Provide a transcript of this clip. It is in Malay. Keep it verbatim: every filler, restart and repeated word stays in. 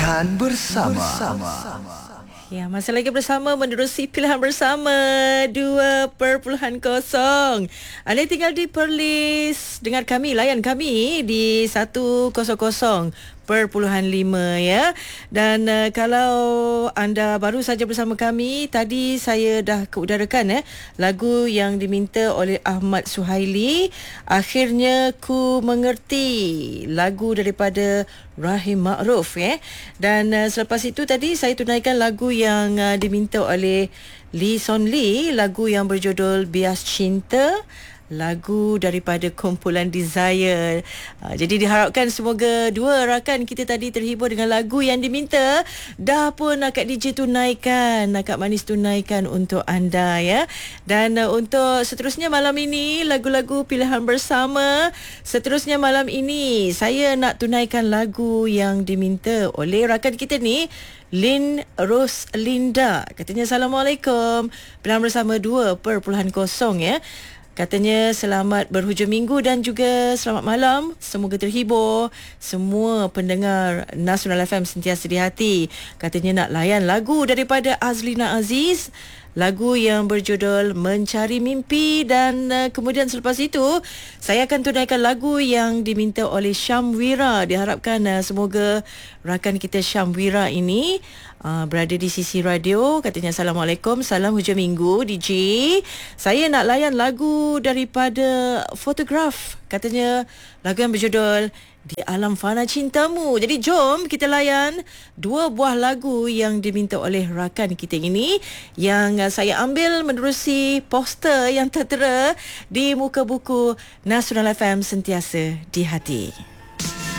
Pilihan bersama. bersama. Ya, masih lagi bersama menerusi pilihan bersama dua perpuluhan kosong. Anda tinggal di Perlis. Dengar kami, layan kami di seratus perpuluhan lima ya. Dan uh, kalau anda baru saja bersama kami, tadi saya dah keudarakan eh lagu yang diminta oleh Ahmad Suhaili, Akhirnya Ku Mengerti, lagu daripada Rahim Ma'ruf eh. Dan uh, selepas itu tadi saya tunaikan lagu yang uh, diminta oleh Lee Son Lee, lagu yang berjudul Bias Cinta, lagu daripada kumpulan Desire. Uh, jadi diharapkan semoga dua rakan kita tadi terhibur dengan lagu yang diminta. Dah pun Akak D J tunaikan, Akak Manis tunaikan untuk anda ya. Dan uh, untuk seterusnya malam ini, lagu-lagu pilihan bersama. Seterusnya malam ini saya nak tunaikan lagu yang diminta oleh rakan kita ni, Lin Ros Linda. Katanya Assalamualaikum, pilihan bersama dua perpuluhan kosong ya. Katanya selamat berhujung minggu dan juga selamat malam. Semoga terhibur. Semua pendengar Nasional F M sentiasa di hati. Katanya nak layan lagu daripada Azlina Aziz, lagu yang berjudul Mencari Mimpi. Dan uh, kemudian selepas itu saya akan tunaikan lagu yang diminta oleh Syamwira. Diharapkan uh, semoga rakan kita Syamwira ini Uh, berada di sisi radio. Katanya Assalamualaikum, salam hujung minggu D J. Saya nak layan lagu daripada Photograph. Katanya lagu yang berjudul Di Alam Fana Cintamu. Jadi jom kita layan dua buah lagu yang diminta oleh rakan kita ini, yang uh, saya ambil menerusi poster yang tertera di muka buku Nasional F M sentiasa di hati.